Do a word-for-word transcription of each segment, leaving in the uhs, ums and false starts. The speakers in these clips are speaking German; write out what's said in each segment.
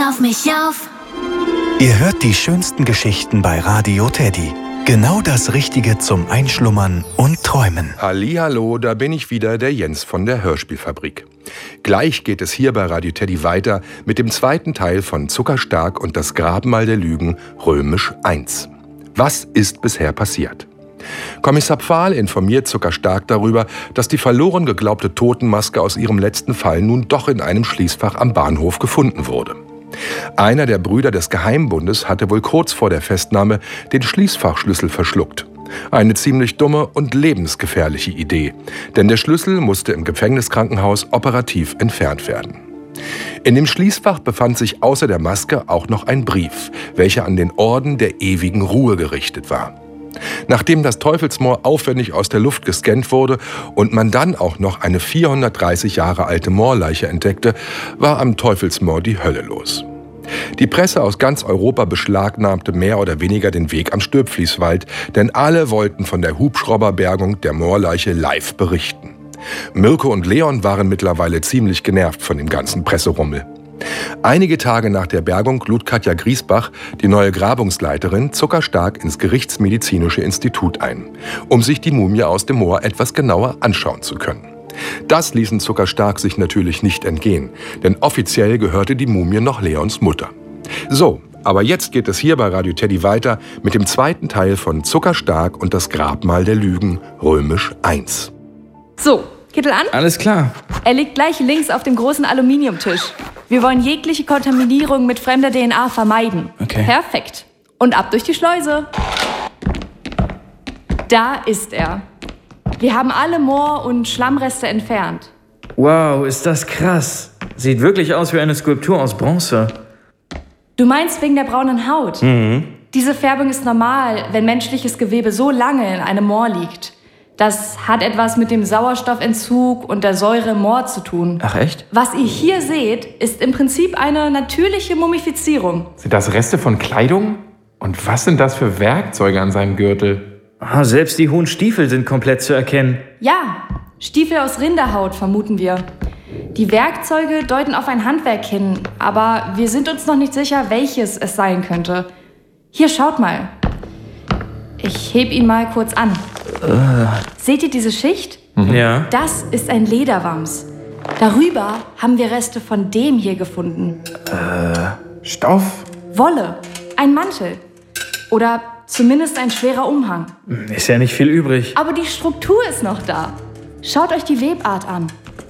auf mich auf. Ihr hört die schönsten Geschichten bei Radio Teddy. Genau das Richtige zum Einschlummern und Träumen. Hallihallo, da bin ich wieder, der Jens von der Hörspielfabrik. Gleich geht es hier bei Radio Teddy weiter mit dem zweiten Teil von Zuckerstark und das Grabmal der Lügen, römisch eins. Was ist bisher passiert? Kommissar Pfahl informiert Zuckerstark darüber, dass die verloren geglaubte Totenmaske aus ihrem letzten Fall nun doch in einem Schließfach am Bahnhof gefunden wurde. Einer der Brüder des Geheimbundes hatte wohl kurz vor der Festnahme den Schließfachschlüssel verschluckt. Eine ziemlich dumme und lebensgefährliche Idee, denn der Schlüssel musste im Gefängniskrankenhaus operativ entfernt werden. In dem Schließfach befand sich außer der Maske auch noch ein Brief, welcher an den Orden der ewigen Ruhe gerichtet war. Nachdem das Teufelsmoor aufwendig aus der Luft gescannt wurde und man dann auch noch eine vierhundertdreißig Jahre alte Moorleiche entdeckte, war am Teufelsmoor die Hölle los. Die Presse aus ganz Europa beschlagnahmte mehr oder weniger den Weg am Stülpflieswald, denn alle wollten von der Hubschrauberbergung der Moorleiche live berichten. Mirko und Leon waren mittlerweile ziemlich genervt von dem ganzen Presserummel. Einige Tage nach der Bergung lud Katja Griesbach, die neue Grabungsleiterin, Zuckerstark ins Gerichtsmedizinische Institut ein, um sich die Mumie aus dem Moor etwas genauer anschauen zu können. Das ließen Zuckerstark sich natürlich nicht entgehen, denn offiziell gehörte die Mumie noch Leons Mutter. So, aber jetzt geht es hier bei Radio Teddy weiter mit dem zweiten Teil von Zuckerstark und das Grabmal der Lügen, römisch eins. So, Kittel an? Alles klar. Er liegt gleich links auf dem großen Aluminiumtisch. Wir wollen jegliche Kontaminierung mit fremder D N A vermeiden. Okay. Perfekt. Und ab durch die Schleuse. Da ist er. Wir haben alle Moor- und Schlammreste entfernt. Wow, ist das krass. Sieht wirklich aus wie eine Skulptur aus Bronze. Du meinst wegen der braunen Haut? Mhm. Diese Färbung ist normal, wenn menschliches Gewebe so lange in einem Moor liegt. Das hat etwas mit dem Sauerstoffentzug und der Säure im Moor zu tun. Ach echt? Was ihr hier seht, ist im Prinzip eine natürliche Mumifizierung. Sind das Reste von Kleidung? Und was sind das für Werkzeuge an seinem Gürtel? Ah, selbst die hohen Stiefel sind komplett zu erkennen. Ja, Stiefel aus Rinderhaut vermuten wir. Die Werkzeuge deuten auf ein Handwerk hin, aber wir sind uns noch nicht sicher, welches es sein könnte. Hier, schaut mal. Ich heb ihn mal kurz an. Uh. Seht ihr diese Schicht? Mhm. Ja. Das ist ein Lederwams. Darüber haben wir Reste von dem hier gefunden. Äh, Stoff? Wolle. Ein Mantel. Oder zumindest ein schwerer Umhang. Ist ja nicht viel übrig. Aber die Struktur ist noch da. Schaut euch die Webart an.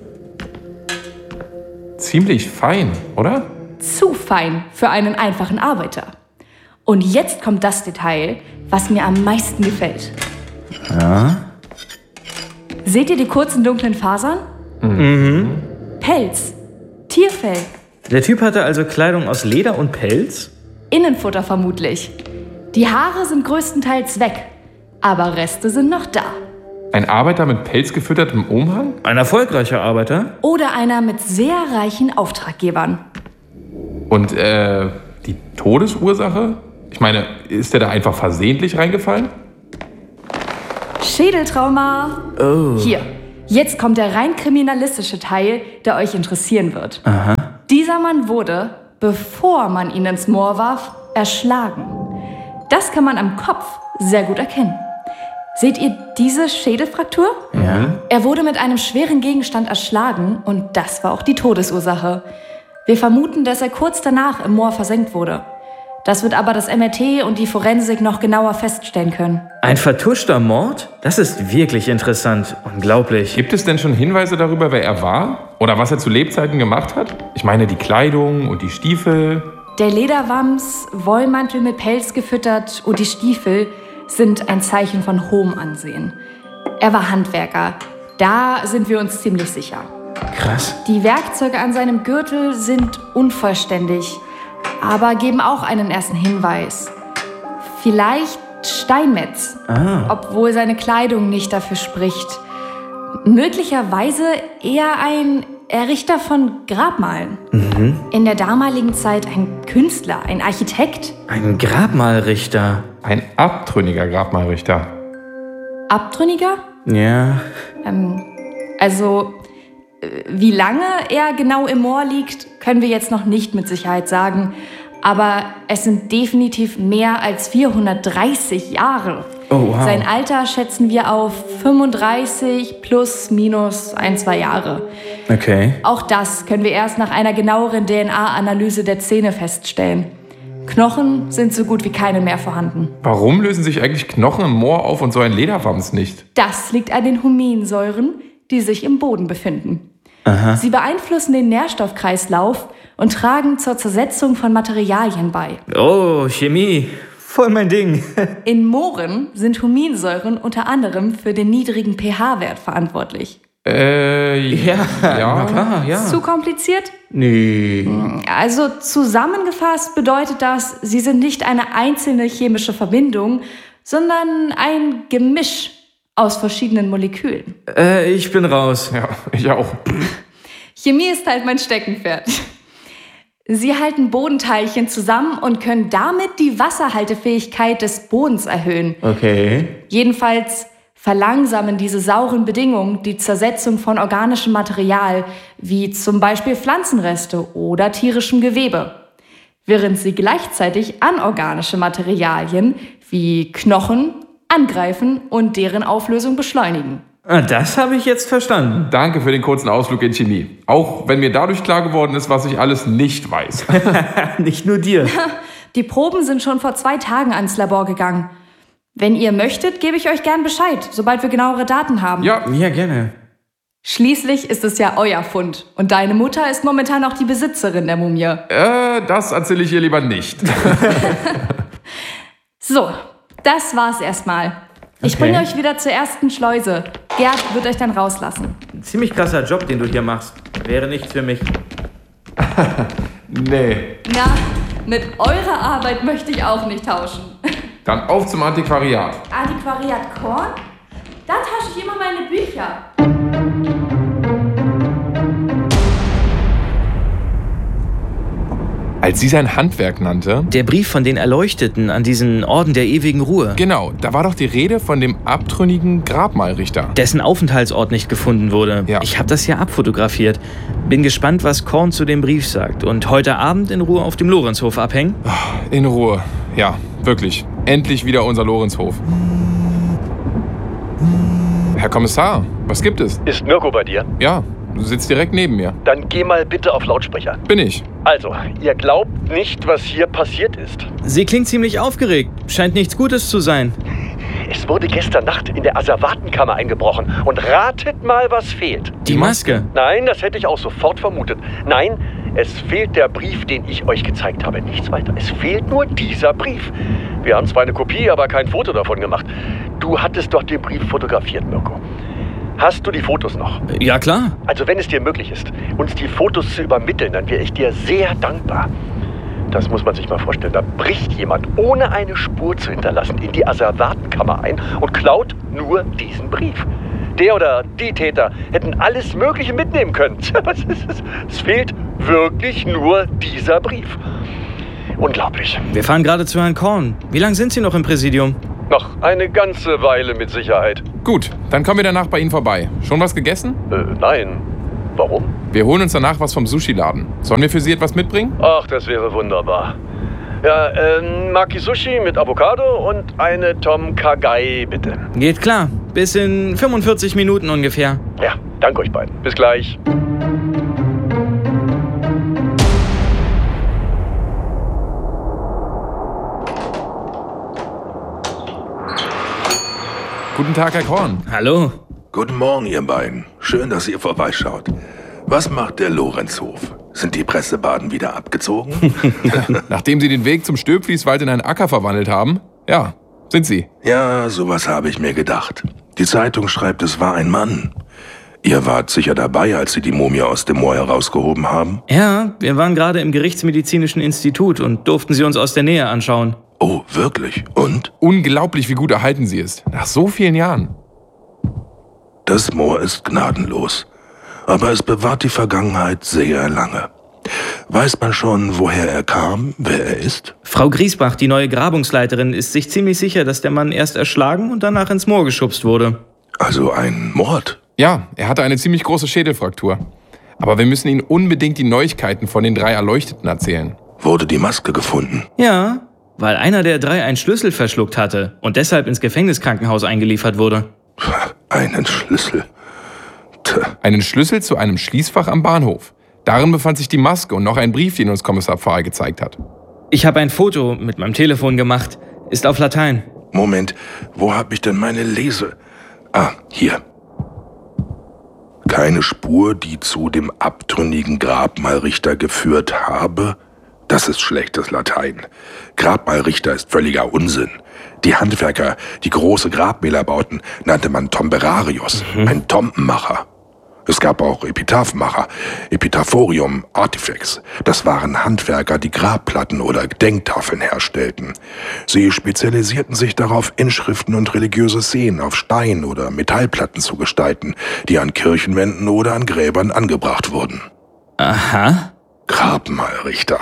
Ziemlich fein, oder? Zu fein für einen einfachen Arbeiter. Und jetzt kommt das Detail, was mir am meisten gefällt. Ja. Seht ihr die kurzen dunklen Fasern? Mhm. Pelz. Tierfell. Der Typ hatte also Kleidung aus Leder und Pelz? Innenfutter vermutlich. Die Haare sind größtenteils weg, aber Reste sind noch da. Ein Arbeiter mit Pelz gefüttertem Umhang? Ein erfolgreicher Arbeiter? Oder einer mit sehr reichen Auftraggebern. Und äh, die Todesursache? Ich meine, ist der da einfach versehentlich reingefallen? Schädeltrauma. Oh. Hier, jetzt kommt der rein kriminalistische Teil, der euch interessieren wird. Aha. Dieser Mann wurde, bevor man ihn ins Moor warf, erschlagen. Das kann man am Kopf sehr gut erkennen. Seht ihr diese Schädelfraktur? Ja. Er wurde mit einem schweren Gegenstand erschlagen und das war auch die Todesursache. Wir vermuten, dass er kurz danach im Moor versenkt wurde. Das wird aber das M R T und die Forensik noch genauer feststellen können. Ein vertuschter Mord? Das ist wirklich interessant. Unglaublich. Gibt es denn schon Hinweise darüber, wer er war? Oder was er zu Lebzeiten gemacht hat? Ich meine, die Kleidung und die Stiefel. Der Lederwams, Wollmantel mit Pelz gefüttert und die Stiefel sind ein Zeichen von hohem Ansehen. Er war Handwerker. Da sind wir uns ziemlich sicher. Krass. Die Werkzeuge an seinem Gürtel sind unvollständig, aber geben auch einen ersten Hinweis. Vielleicht Steinmetz, ah. obwohl seine Kleidung nicht dafür spricht. Möglicherweise eher ein Errichter von Grabmalen. Mhm. In der damaligen Zeit ein Künstler, ein Architekt. Ein Grabmalrichter. Ein abtrünniger Grabmalrichter. Abtrünniger? Ja. Ähm, also, Wie lange er genau im Moor liegt, können wir jetzt noch nicht mit Sicherheit sagen. Aber es sind definitiv mehr als vierhundertdreißig Jahre. Oh, wow. Sein Alter schätzen wir auf fünfunddreißig plus minus ein, zwei Jahre. Okay. Auch das können wir erst nach einer genaueren D N A-Analyse der Zähne feststellen. Knochen sind so gut wie keine mehr vorhanden. Warum lösen sich eigentlich Knochen im Moor auf und so ein Lederwams nicht? Das liegt an den Huminsäuren, die sich im Boden befinden. Aha. Sie beeinflussen den Nährstoffkreislauf und tragen zur Zersetzung von Materialien bei. Oh, Chemie. Voll mein Ding. In Mooren sind Huminsäuren unter anderem für den niedrigen pH-Wert verantwortlich. Äh, Ja, ja. na klar, ja. Zu kompliziert? Nee. Also zusammengefasst bedeutet das, sie sind nicht eine einzelne chemische Verbindung, sondern ein Gemisch aus verschiedenen Molekülen. Äh, ich bin raus. Ja, ich auch. Chemie ist halt mein Steckenpferd. Sie halten Bodenteilchen zusammen und können damit die Wasserhaltefähigkeit des Bodens erhöhen. Okay. Jedenfalls verlangsamen diese sauren Bedingungen die Zersetzung von organischem Material, wie zum Beispiel Pflanzenreste oder tierischem Gewebe, während sie gleichzeitig anorganische Materialien wie Knochen angreifen und deren Auflösung beschleunigen. Ah, das habe ich jetzt verstanden. Danke für den kurzen Ausflug in Chemie. Auch wenn mir dadurch klar geworden ist, was ich alles nicht weiß. Nicht nur dir. Die Proben sind schon vor zwei Tagen ans Labor gegangen. Wenn ihr möchtet, gebe ich euch gern Bescheid, sobald wir genauere Daten haben. Ja, Ja, gerne. Schließlich ist es ja euer Fund. Und deine Mutter ist momentan auch die Besitzerin der Mumie. äh, das erzähle ich ihr lieber nicht. So, das war's erstmal. Ich Okay. bringe euch wieder zur ersten Schleuse. Gerd wird euch dann rauslassen. Ziemlich krasser Job, den du hier machst. Wäre nichts für mich. Nee. Na, mit eurer Arbeit möchte ich auch nicht tauschen. Dann auf zum Antiquariat. Antiquariat Korn? Da tausche ich immer meine Bücher. Als sie sein Handwerk nannte, Der Brief von den Erleuchteten an diesen Orden der ewigen Ruhe, genau, da war doch die Rede von dem abtrünnigen Grabmalrichter. dessen Aufenthaltsort nicht gefunden wurde. Ja. Ich habe das hier abfotografiert. Bin gespannt, was Korn zu dem Brief sagt. Und heute Abend in Ruhe auf dem Lorenzhof abhängen. In Ruhe. Ja, wirklich. Endlich wieder unser Lorenzhof. Herr Kommissar, was gibt es? Ist Mirko bei dir? Ja, du sitzt direkt neben mir. Dann geh mal bitte auf Lautsprecher. Bin ich. Also, ihr glaubt nicht, was hier passiert ist. Sie klingt ziemlich aufgeregt. Scheint nichts Gutes zu sein. Es wurde gestern Nacht in der Asservatenkammer eingebrochen. Und ratet mal, was fehlt. Die Maske. Nein, das hätte ich auch sofort vermutet. Nein, es fehlt der Brief, den ich euch gezeigt habe. Nichts weiter. Es fehlt nur dieser Brief. Wir haben zwar eine Kopie, aber kein Foto davon gemacht. Du hattest doch den Brief fotografiert, Mirko. Hast du die Fotos noch? Ja, klar. Also wenn es dir möglich ist, uns die Fotos zu übermitteln, dann wäre ich dir sehr dankbar. Das muss man sich mal vorstellen. Da bricht jemand, ohne eine Spur zu hinterlassen, in die Asservatenkammer ein und klaut nur diesen Brief. Der oder die Täter hätten alles Mögliche mitnehmen können. Was ist es? Es fehlt wirklich nur dieser Brief. Unglaublich. Wir fahren gerade zu Herrn Korn. Wie lange sind Sie noch im Präsidium? Noch eine ganze Weile mit Sicherheit. Gut, dann kommen wir danach bei Ihnen vorbei. Schon was gegessen? Äh, nein. Warum? Wir holen uns danach was vom Sushi-Laden. Sollen wir für Sie etwas mitbringen? Ach, das wäre wunderbar. Ja, ähm, Maki-Sushi mit Avocado und eine Tom Kha-Gai, bitte. Geht klar. Bis in fünfundvierzig Minuten ungefähr. Ja, danke euch beiden. Bis gleich. Guten Tag, Herr Korn. Hallo. Guten Morgen, ihr beiden. Schön, dass ihr vorbeischaut. Was macht der Lorenzhof? Sind die Pressebaden wieder abgezogen? Nachdem Sie den Weg zum Stöpflieswald in einen Acker verwandelt haben? Ja, sind Sie. Ja, sowas habe ich mir gedacht. Die Zeitung schreibt, es war ein Mann. Ihr wart sicher dabei, als sie die Mumie aus dem Moor herausgehoben haben? Ja, wir waren gerade im Gerichtsmedizinischen Institut und durften sie uns aus der Nähe anschauen. Oh, wirklich? Und? Unglaublich, wie gut erhalten sie ist. Nach so vielen Jahren. Das Moor ist gnadenlos. Aber es bewahrt die Vergangenheit sehr lange. Weiß man schon, woher er kam, wer er ist? Frau Griesbach, die neue Grabungsleiterin, ist sich ziemlich sicher, dass der Mann erst erschlagen und danach ins Moor geschubst wurde. Also ein Mord? Ja, er hatte eine ziemlich große Schädelfraktur. Aber wir müssen Ihnen unbedingt die Neuigkeiten von den drei Erleuchteten erzählen. Wurde die Maske gefunden? Ja, weil einer der drei einen Schlüssel verschluckt hatte und deshalb ins Gefängniskrankenhaus eingeliefert wurde. Einen Schlüssel? Tja. Einen Schlüssel zu einem Schließfach am Bahnhof. Darin befand sich die Maske und noch ein Brief, den uns Kommissar Pfahl gezeigt hat. Ich habe ein Foto mit meinem Telefon gemacht. Ist auf Latein. Moment, wo habe ich denn meine Lese? Ah, hier. Keine Spur, die zu dem abtrünnigen Grabmalrichter geführt habe? Das ist schlechtes Latein. Grabmalrichter ist völliger Unsinn. Die Handwerker, die große Grabmäler bauten, nannte man Tomberarius, mhm. ein Tombenmacher. Es gab auch Epitaphmacher, Epitaphorium, Artifex. Das waren Handwerker, die Grabplatten oder Gedenktafeln herstellten. Sie spezialisierten sich darauf, Inschriften und religiöse Szenen auf Stein- oder Metallplatten zu gestalten, die an Kirchenwänden oder an Gräbern angebracht wurden. Aha. Grabmalrichter.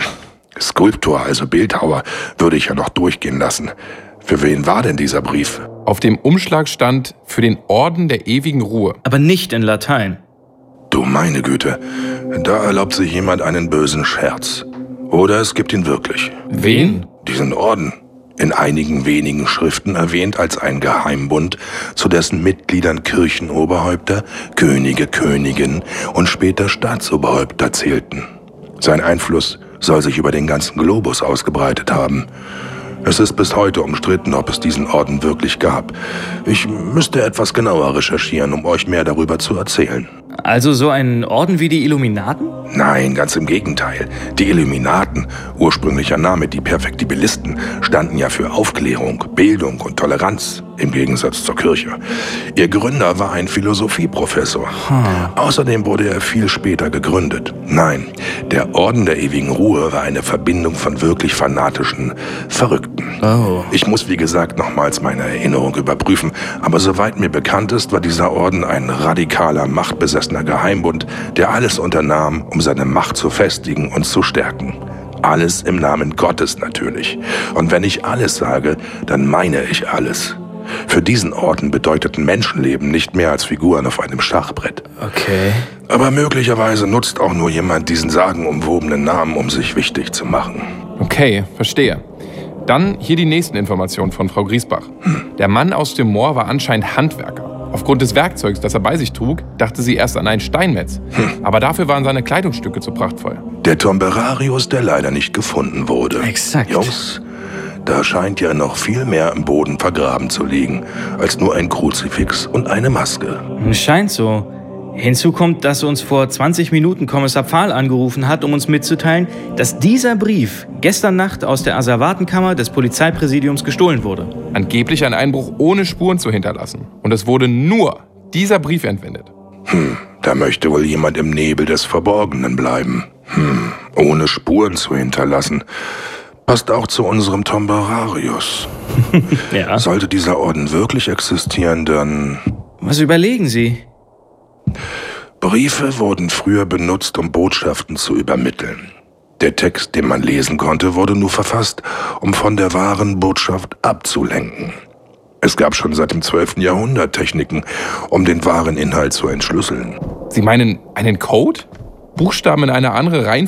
Skulptor, also Bildhauer, würde ich ja noch durchgehen lassen. Für wen war denn dieser Brief? Auf dem Umschlag stand für den Orden der ewigen Ruhe. Aber nicht in Latein. Du meine Güte, da erlaubt sich jemand einen bösen Scherz. Oder es gibt ihn wirklich. Wen? Diesen Orden. In einigen wenigen Schriften erwähnt als ein Geheimbund, zu dessen Mitgliedern Kirchenoberhäupter, Könige, Königinnen und später Staatsoberhäupter zählten. Sein Einfluss soll sich über den ganzen Globus ausgebreitet haben. Es ist bis heute umstritten, ob es diesen Orden wirklich gab. Ich müsste etwas genauer recherchieren, um euch mehr darüber zu erzählen. Also so ein Orden wie die Illuminaten? Nein, ganz im Gegenteil. Die Illuminaten, ursprünglicher Name die Perfektibilisten, standen ja für Aufklärung, Bildung und Toleranz, im Gegensatz zur Kirche. Ihr Gründer war ein Philosophieprofessor. Hm. Außerdem wurde er viel später gegründet. Nein, der Orden der ewigen Ruhe war eine Verbindung von wirklich fanatischen Verrückten. Oh. Ich muss, wie gesagt, nochmals meine Erinnerung überprüfen, aber soweit mir bekannt ist, war dieser Orden ein radikaler, machtbesessener Geheimbund, der alles unternahm, um seine Macht zu festigen und zu stärken. Alles im Namen Gottes natürlich. Und wenn ich alles sage, dann meine ich alles. Für diesen Orden bedeuteten Menschenleben nicht mehr als Figuren auf einem Schachbrett. Okay. Aber möglicherweise nutzt auch nur jemand diesen sagenumwobenen Namen, um sich wichtig zu machen. Okay, verstehe. Dann hier die nächsten Informationen von Frau Griesbach. Hm. Der Mann aus dem Moor war anscheinend Handwerker. Aufgrund des Werkzeugs, das er bei sich trug, dachte sie erst an ein Steinmetz. Hm. Aber dafür waren seine Kleidungsstücke zu prachtvoll. Der Tomberarius, der leider nicht gefunden wurde. Exakt. Jungs, da scheint ja noch viel mehr im Boden vergraben zu liegen, als nur ein Kruzifix und eine Maske. Scheint so. Hinzu kommt, dass uns vor zwanzig Minuten Kommissar Pfahl angerufen hat, um uns mitzuteilen, dass dieser Brief gestern Nacht aus der Asservatenkammer des Polizeipräsidiums gestohlen wurde. Angeblich ein Einbruch ohne Spuren zu hinterlassen. Und es wurde nur dieser Brief entwendet. Hm, da möchte wohl jemand im Nebel des Verborgenen bleiben. Hm, ohne Spuren zu hinterlassen. Passt auch zu unserem Tomberarius. Ja. Sollte dieser Orden wirklich existieren, dann... Was überlegen Sie? Briefe wurden früher benutzt, um Botschaften zu übermitteln. Der Text, den man lesen konnte, wurde nur verfasst, um von der wahren Botschaft abzulenken. Es gab schon seit dem zwölften Jahrhundert Techniken, um den wahren Inhalt zu entschlüsseln. Sie meinen einen Code? Buchstaben in eine andere Reihenfolge